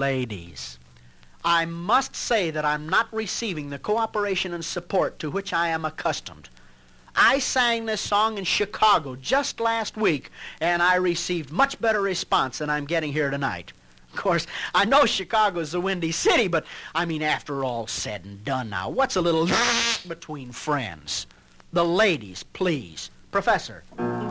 Ladies, I must say that I'm not receiving the cooperation and support to which I am accustomed. I sang this song in Chicago just last week, and I received much better response than I'm getting here tonight. Of course, I know Chicago's a windy city, but I mean, after all said and done now, what's a little between friends? The ladies, please. Professor.